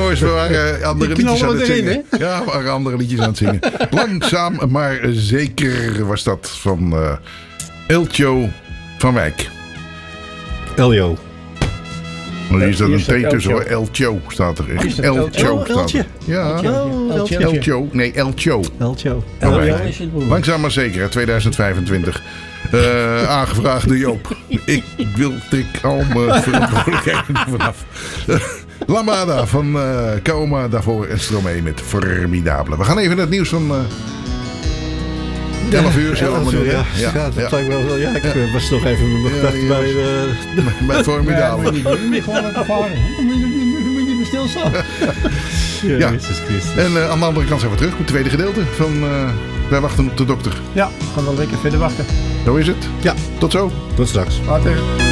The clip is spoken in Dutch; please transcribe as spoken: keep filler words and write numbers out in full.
jongens, we waren andere liedjes aan het zingen. Ja, we waren andere liedjes aan het zingen. Langzaam, maar zeker was dat van uh, Eltjo van Wijk. Eljo. Maar hier staat een T tussen hoor. Eltjo staat er. Eltjo staat er. Ja. Eltjo. Nee, Eltjo. Eltjo. Langzaam maar zeker, tweeduizend vijfentwintig. Uh, aangevraagd door Joop. Ik wil tik al mijn verantwoordelijkheden vanaf. Lambada van uh, Kaoma, daarvoor en Stromae met Formidabele. We gaan even naar het nieuws van uh, elf uur. Zo elf uur, ja. Ja, ja, dat ja. Wel, ja, ik ja. was nog even ja, ja, bij, uh, bij Formidabele. Ja, moet je gewoon lekker varen. Dan moet je stilstaan. Ja, ja. En uh, aan de andere kant zijn we terug met het tweede gedeelte van uh, Wij wachten op de dokter. Ja, we gaan wel lekker verder wachten. Zo is het. Ja. Tot zo. Tot straks. Later.